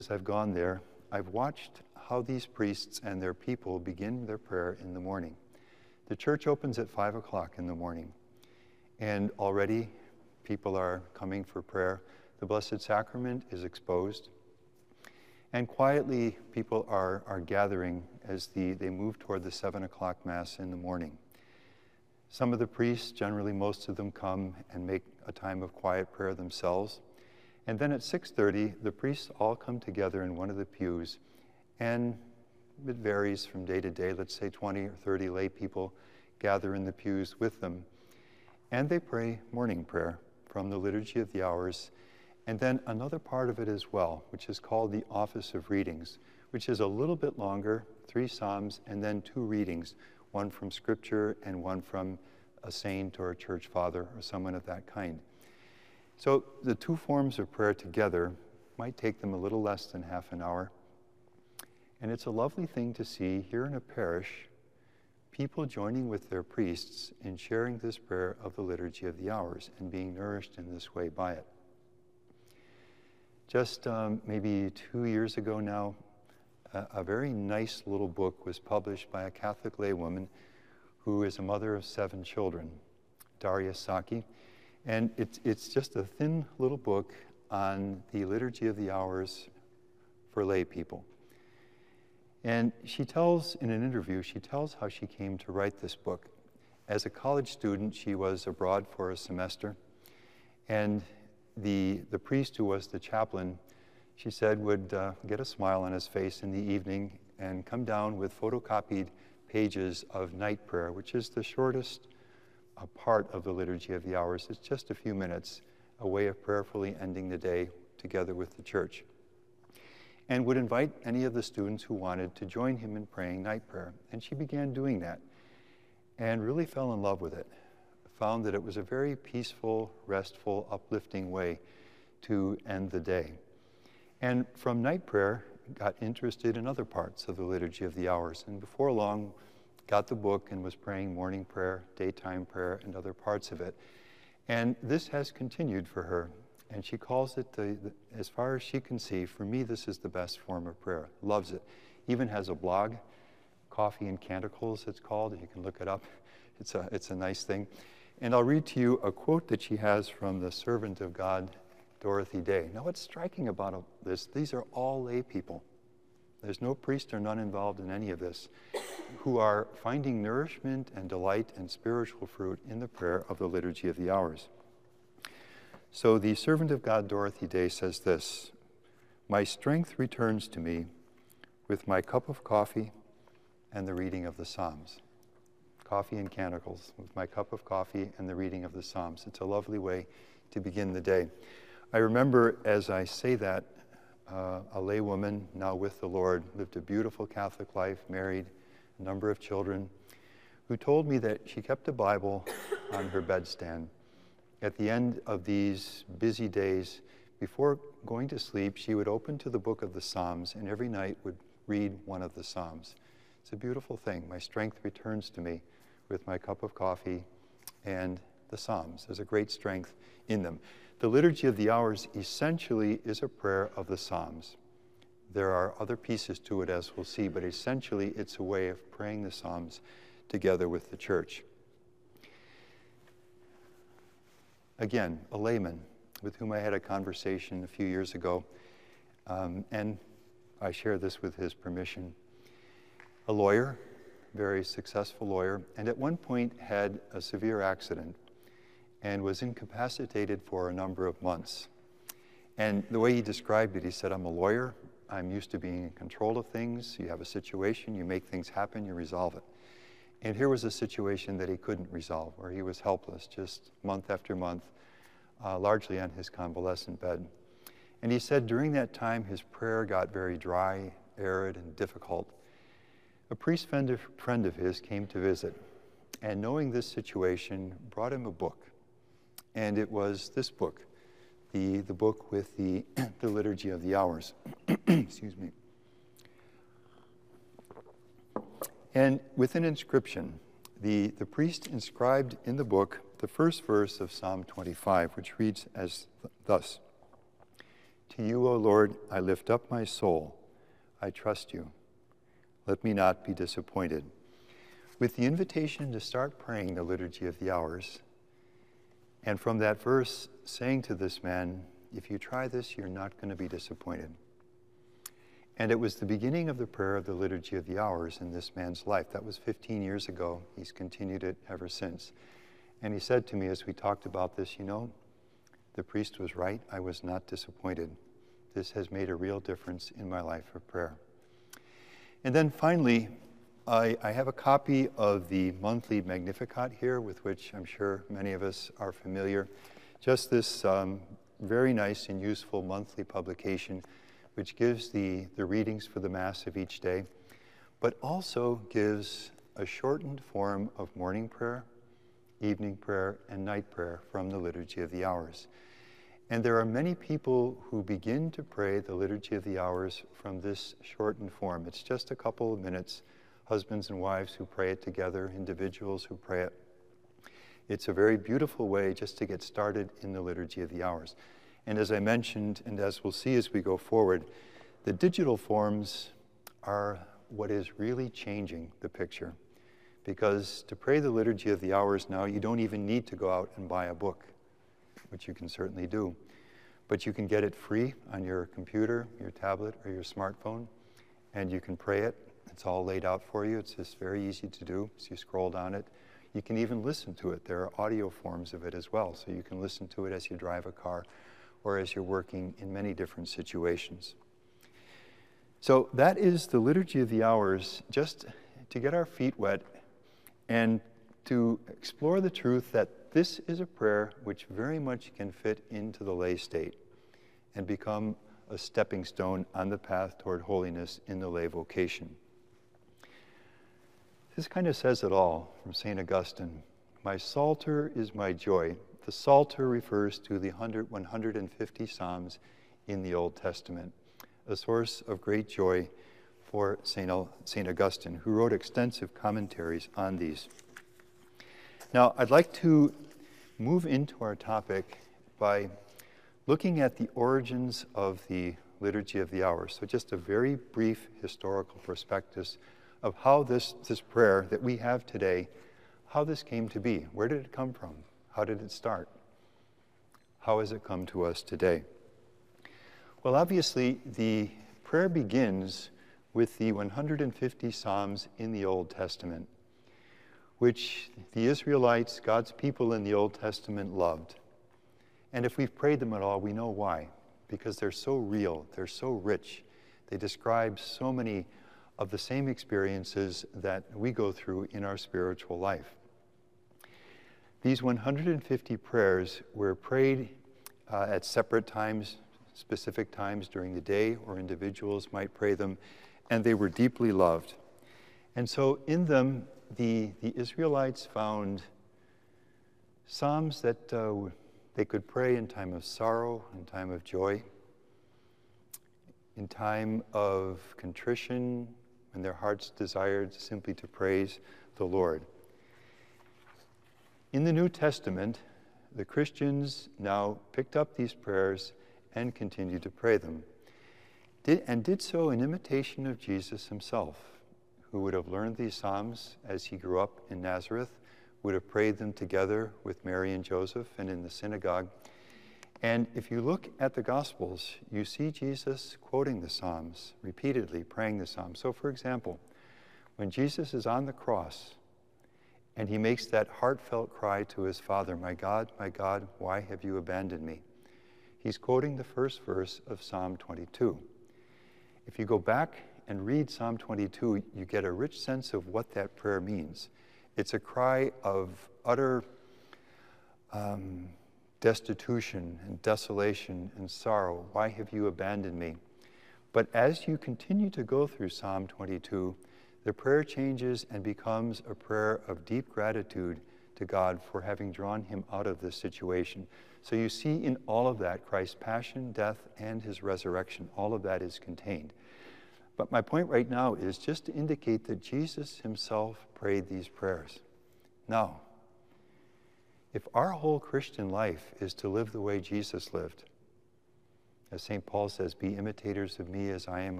As I've gone there, I've watched how these priests and their people begin their prayer in the morning. The church opens at 5 o'clock in the morning, and already people are coming for prayer. The Blessed Sacrament is exposed, and quietly people are gathering as they move toward the 7 o'clock Mass in the morning. Some of the priests, generally most of them, come and make a time of quiet prayer themselves. And then at 6:30, the priests all come together in one of the pews, and it varies from day to day. Let's say 20 or 30 lay people gather in the pews with them, and they pray morning prayer from the Liturgy of the Hours, and then another part of it as well, which is called the Office of Readings, which is a little bit longer, 3 Psalms, and then 2 readings, one from Scripture and one from a saint or a church father or someone of that kind. So the 2 forms of prayer together might take them a little less than half an hour. And it's a lovely thing to see here in a parish, people joining with their priests in sharing this prayer of the Liturgy of the Hours and being nourished in this way by it. Just maybe 2 years ago now, a very nice little book was published by a Catholic laywoman who is a mother of 7 children, Daria Saki. And it's just a thin little book on the Liturgy of the Hours for lay people. And she tells, in an interview, she tells how she came to write this book. As a college student, she was abroad for a semester. And the priest who was the chaplain, she said, would get a smile on his face in the evening and come down with photocopied pages of night prayer, which is the shortest a part of the Liturgy of the Hours. It's just a few minutes, a way of prayerfully ending the day together with the church. And would invite any of the students who wanted to join him in praying night prayer. And she began doing that and really fell in love with it. Found that it was a very peaceful, restful, uplifting way to end the day. And from night prayer, got interested in other parts of the Liturgy of the Hours. And before long, got the book and was praying morning prayer, daytime prayer, and other parts of it. And this has continued for her. And she calls it, as far as she can see, for me, this is the best form of prayer. Loves it. Even has a blog, Coffee and Canticles, it's called. You can look it up. It's a nice thing. And I'll read to you a quote that she has from the servant of God, Dorothy Day. Now, what's striking about this, these are all lay people. There's no priest or nun involved in any of this, who are finding nourishment and delight and spiritual fruit in the prayer of the Liturgy of the Hours. So the servant of God, Dorothy Day, says this: "My strength returns to me with my cup of coffee and the reading of the Psalms." Coffee and Canticles, with my cup of coffee and the reading of the Psalms. It's a lovely way to begin the day. I remember as I say that, a laywoman, now with the Lord, lived a beautiful Catholic life, married, a number of children, who told me that she kept a Bible on her bedstand. At the end of these busy days, before going to sleep, she would open to the book of the Psalms, and every night would read one of the Psalms. It's a beautiful thing. My strength returns to me with my cup of coffee and the Psalms. There's a great strength in them. The Liturgy of the Hours essentially is a prayer of the Psalms. There are other pieces to it, as we'll see, but essentially it's a way of praying the Psalms together with the church. Again, a layman with whom I had a conversation a few years ago, and I share this with his permission. A lawyer, very successful lawyer, and at one point had a severe accident and was incapacitated for a number of months. And the way he described it, he said, "I'm a lawyer. I'm used to being in control of things. You have a situation, you make things happen, you resolve it." And here was a situation that he couldn't resolve, where he was helpless, just month after month, largely on his convalescent bed. And he said during that time, his prayer got very dry, arid, and difficult. A priest friend of his came to visit, and knowing this situation, brought him a book. And it was this book, the book with the Liturgy of the Hours. Excuse me. And with an inscription, the priest inscribed in the book the first verse of Psalm 25, which reads as thus: To you, O Lord, I lift up my soul. I trust you. Let me not be disappointed. With the invitation to start praying the Liturgy of the Hours, and from that verse saying to this man, if you try this, you're not going to be disappointed. And it was the beginning of the prayer of the Liturgy of the Hours in this man's life. That was 15 years ago. He's continued it ever since. And he said to me as we talked about this, you know, the priest was right. I was not disappointed. This has made a real difference in my life of prayer. And then finally, I have a copy of the monthly Magnificat here, with which I'm sure many of us are familiar. Just this very nice and useful monthly publication, which gives the readings for the Mass of each day, but also gives a shortened form of morning prayer, evening prayer, and night prayer from the Liturgy of the Hours. And there are many people who begin to pray the Liturgy of the Hours from this shortened form. It's just a couple of minutes, husbands and wives who pray it together, individuals who pray it. It's a very beautiful way just to get started in the Liturgy of the Hours. And as I mentioned, and as we'll see as we go forward, the digital forms are what is really changing the picture. Because to pray the Liturgy of the Hours now, you don't even need to go out and buy a book, which you can certainly do. But you can get it free on your computer, your tablet, or your smartphone, and you can pray it. It's all laid out for you. It's just very easy to do. So you scroll down it. You can even listen to it. There are audio forms of it as well, so you can listen to it as you drive a car or as you're working in many different situations. So that is the Liturgy of the Hours, just to get our feet wet and to explore the truth that this is a prayer which very much can fit into the lay state and become a stepping stone on the path toward holiness in the lay vocation. This kind of says it all from St. Augustine. My Psalter is my joy. The Psalter refers to the 150 Psalms in the Old Testament, a source of great joy for St. Augustine, who wrote extensive commentaries on these. Now, I'd like to move into our topic by looking at the origins of the Liturgy of the Hours. So just a very brief historical prospectus of how this prayer that we have today, how this came to be. Where did it come from? How did it start? How has it come to us today? Well, obviously, the prayer begins with the 150 Psalms in the Old Testament, which the Israelites, God's people in the Old Testament, loved. And if we've prayed them at all, we know why. Because they're so real, they're so rich. They describe so many of the same experiences that we go through in our spiritual life. These 150 prayers were prayed at separate times, specific times during the day, or individuals might pray them, and they were deeply loved. And so in them, the Israelites found psalms that they could pray in time of sorrow, in time of joy, in time of contrition, when their hearts desired simply to praise the Lord. In the New Testament, the Christians now picked up these prayers and continued to pray them, and did so in imitation of Jesus himself, who would have learned these psalms as he grew up in Nazareth, would have prayed them together with Mary and Joseph and in the synagogue. And if you look at the Gospels, you see Jesus quoting the Psalms, repeatedly praying the Psalms. So for example, when Jesus is on the cross and he makes that heartfelt cry to his Father, my God, why have you abandoned me? He's quoting the first verse of Psalm 22. If you go back and read Psalm 22, you get a rich sense of what that prayer means. It's a cry of utter destitution and desolation and sorrow. Why have you abandoned me? But as you continue to go through Psalm 22, the prayer changes and becomes a prayer of deep gratitude to God for having drawn him out of this situation. So you see in all of that Christ's passion, death, and his resurrection. All of that is contained. But my point right now is just to indicate that Jesus himself prayed these prayers. Now, if our whole Christian life is to live the way Jesus lived, As St. Paul says, be imitators of me as I am